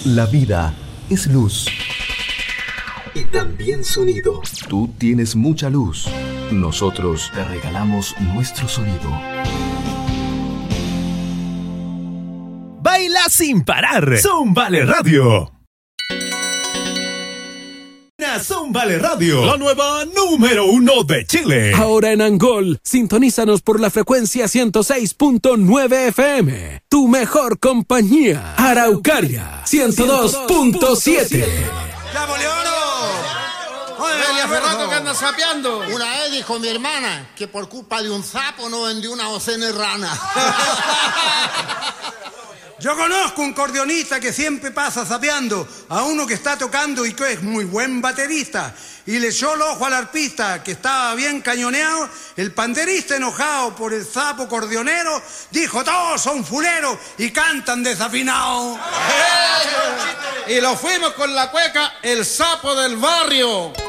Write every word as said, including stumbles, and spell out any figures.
La vida es luz. Y también sonido. Tú tienes mucha luz. Nosotros te regalamos nuestro sonido. Baila sin parar. Zúmbale Radio. Zúmbale Radio, la nueva número uno de Chile. Ahora en Angol, sintonízanos por la frecuencia ciento seis punto nueve F M. Tu mejor compañía. Araucaria, ciento dos punto siete. ¡Ya, Boleoro! ¡Oye, hace rato que andas sapeando! Una vez dijo mi hermana que por culpa de un sapo no vendió una docena de ranas. Yo conozco un cordionista que siempre pasa sapeando a uno que está tocando y que es muy buen baterista. Y le echó el ojo al arpista, que estaba bien cañoneado. El panderista, enojado por el sapo cordionero, dijo: todos son fuleros y cantan desafinados. Y lo fuimos con la cueca El Sapo del Barrio.